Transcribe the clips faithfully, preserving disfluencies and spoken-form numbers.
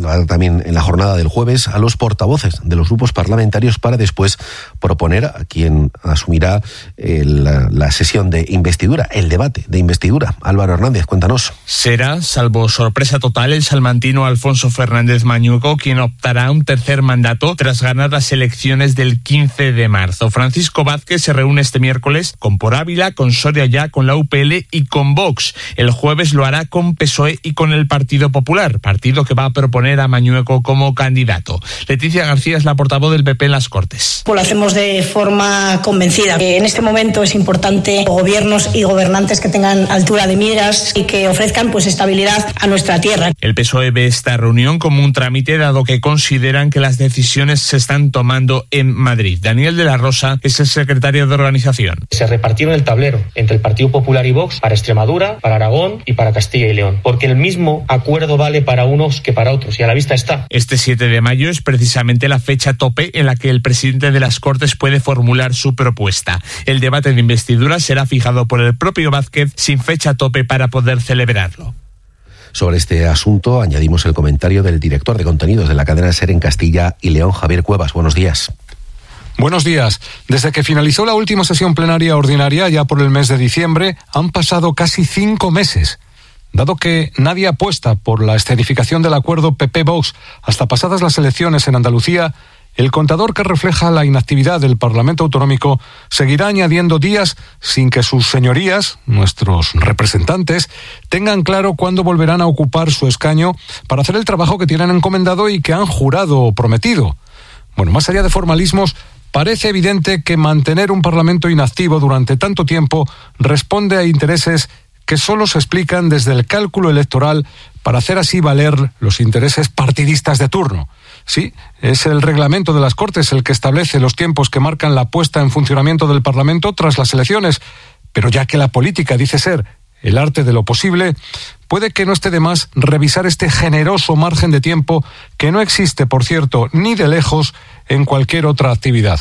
va a dar también en la jornada del jueves a los portavoces de los grupos parlamentarios para después proponer a quien asumirá el, la, la sesión de investidura, el debate de investidura. Álvaro Hernández, cuéntanos. Será, salvo sorpresa total, el salmantino Alfonso Fernández Mañueco quien optará a un tercer mandato tras ganar las elecciones del quince de marzo. Francisco Vázquez se reúne este miércoles con Por Ávila, con Soria Ya, con la U P L y con Vox. El jueves lo hará con P S O E y con el Partido Popular, partido que va a proponer a Mañueco como candidato. Leticia García es la portavoz del P P en las Cortes. Pues lo hacemos de forma convencida. En este momento es importante gobiernos y gobernantes que tengan altura de miras y que ofrezcan pues estabilidad a nuestra tierra. El P S O E ve esta reunión como un trámite dado que consideran que las decisiones se están tomando en Madrid. Daniel de la Rosa es el secretario de organización. Se repartieron el tablero entre el Partido Popular y Vox para Extremadura, para Aragón y para Castilla y León, porque el mismo acuerdo vale para unos que para otros y a la vista está. Este siete de mayo es precisamente la fecha tope en la que el presidente de las Cortes puede formular su propuesta. El debate de investidura será fijado por el propio Vázquez sin fecha tope para poder celebrarlo. Sobre este asunto añadimos el comentario del director de contenidos de la cadena SER en Castilla y León, Javier Cuevas. Buenos días. Buenos días. Desde que finalizó la última sesión plenaria ordinaria, ya por el mes de diciembre, han pasado casi cinco meses. Dado que nadie apuesta por la escenificación del acuerdo P P-Vox hasta pasadas las elecciones en Andalucía, el contador que refleja la inactividad del Parlamento Autonómico seguirá añadiendo días sin que sus señorías, nuestros representantes, tengan claro cuándo volverán a ocupar su escaño para hacer el trabajo que tienen encomendado y que han jurado o prometido. Bueno, más allá de formalismos, parece evidente que mantener un Parlamento inactivo durante tanto tiempo responde a intereses que solo se explican desde el cálculo electoral para hacer así valer los intereses partidistas de turno. Sí, es el reglamento de las Cortes el que establece los tiempos que marcan la puesta en funcionamiento del Parlamento tras las elecciones, pero ya que la política dice ser el arte de lo posible, puede que no esté de más revisar este generoso margen de tiempo que no existe, por cierto, ni de lejos en cualquier otra actividad.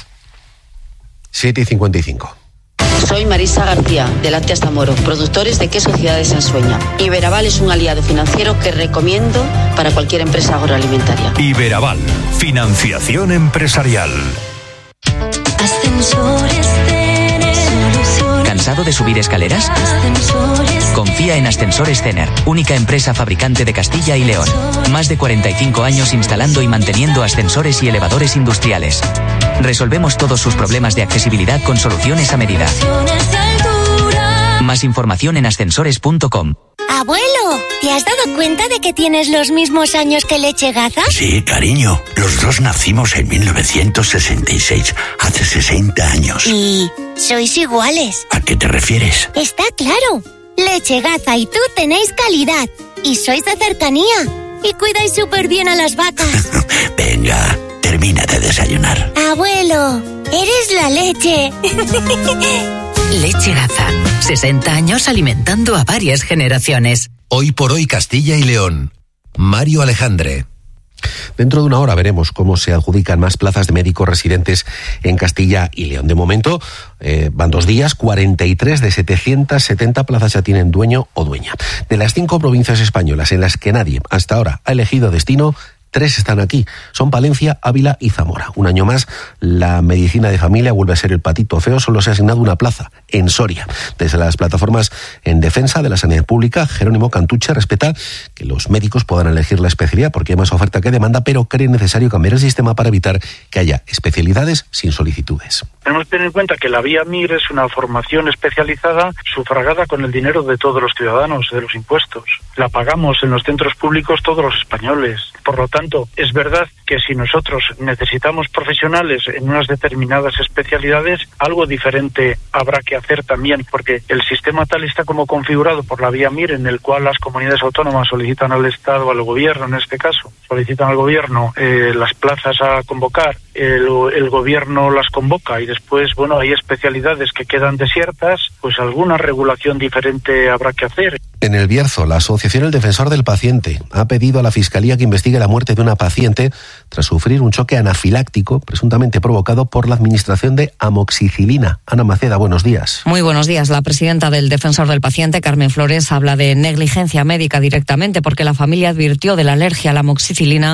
siete y cincuenta y cinco. Soy Marisa García, de Lácteas Zamoro, productores de queso Ciudades Ensueña. Iberaval es un aliado financiero que recomiendo para cualquier empresa agroalimentaria. Iberaval, financiación empresarial. Ascensores Cener. ¿Cansado de subir escaleras? Ascensores. Confía en Ascensores Cener, única empresa fabricante de Castilla y León. Más de cuarenta y cinco años instalando y manteniendo ascensores y elevadores industriales. Resolvemos todos sus problemas de accesibilidad con soluciones a medida. Más información en ascensores punto com. Abuelo, ¿te has dado cuenta de que tienes los mismos años que Leche Gaza? Sí, cariño. Los dos nacimos en mil novecientos sesenta y seis, hace sesenta años. ¿Y sois iguales? ¿A qué te refieres? Está claro. Leche Gaza y tú tenéis calidad. Y sois de cercanía. Y cuidáis súper bien a las vacas. Venga, termina de desayunar. Abuelo, eres la leche. Leche Gaza. sesenta años alimentando a varias generaciones. Hoy por hoy Castilla y León. Mario Alejandre. Dentro de una hora veremos cómo se adjudican más plazas de médicos residentes en Castilla y León. De momento eh, van dos días, cuarenta y tres de setecientas setenta plazas ya tienen dueño o dueña. De las cinco provincias españolas en las que nadie hasta ahora ha elegido destino, tres están aquí, son Palencia, Ávila y Zamora. Un año más, la medicina de familia vuelve a ser el patito feo, solo se ha asignado una plaza, en Soria. Desde las plataformas en defensa de la sanidad pública, Jerónimo Cantuche respeta que los médicos puedan elegir la especialidad porque hay más oferta que demanda, pero cree necesario cambiar el sistema para evitar que haya especialidades sin solicitudes. Tenemos que tener en cuenta que la Vía M I R es una formación especializada sufragada con el dinero de todos los ciudadanos, de los impuestos. La pagamos en los centros públicos todos los españoles. Por lo tanto, es verdad que si nosotros necesitamos profesionales en unas determinadas especialidades, algo diferente habrá que hacer también, porque el sistema tal está como configurado por la Vía M I R, en el cual las comunidades autónomas solicitan al Estado, al gobierno en este caso, solicitan al gobierno eh, las plazas a convocar, el, el gobierno las convoca y después, bueno, hay especialidades que quedan desiertas, pues alguna regulación diferente habrá que hacer. En El Bierzo, la Asociación El Defensor del Paciente ha pedido a la Fiscalía que investigue la muerte de una paciente tras sufrir un choque anafiláctico presuntamente provocado por la administración de amoxicilina. Ana Maceda, buenos días. Muy buenos días. La presidenta del Defensor del Paciente, Carmen Flores, habla de negligencia médica directamente porque la familia advirtió de la alergia a la amoxicilina